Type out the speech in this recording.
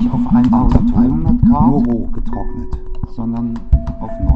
nicht auf 1300 Grad, nur roh getrocknet, sondern auf